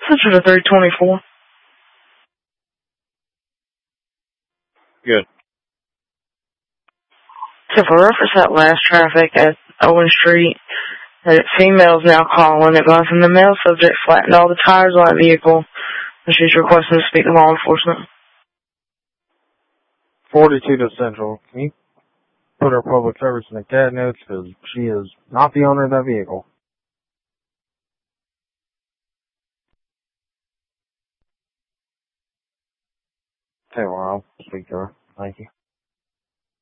Switcher to 324. Good. So for reference that last traffic at Owen Street, that female's now calling, advising the male subject flattened all the tires on that vehicle, and she's requesting to speak to law enforcement. 42 to Central. Can you put her public service in the cat notes, because she is not the owner of that vehicle. Okay, well, I'll speak to her. Thank you.